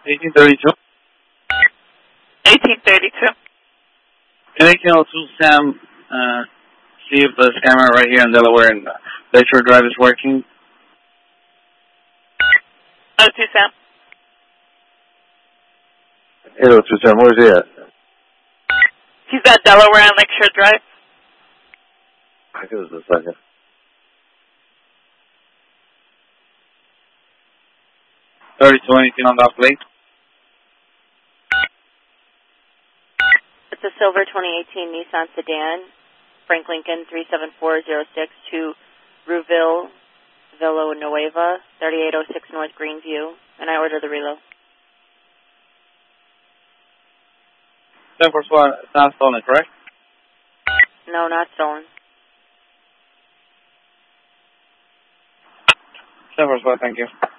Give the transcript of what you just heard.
1832. 1832. Can I tell to Sam, see if the camera right here in Delaware and Lakeshore Drive is working? Oh, to Sam. Hello, Sam. Where's he at? He's at Delaware and Lakeshore Drive. Give us a second. Anything on that plate? It's a silver 2018 Nissan sedan, Frank Lincoln 37406 to Rouville, Villanueva, 3806 North Greenview, and I order the reload. 1041, it's not stolen, correct? No, not stolen. 1041, thank you.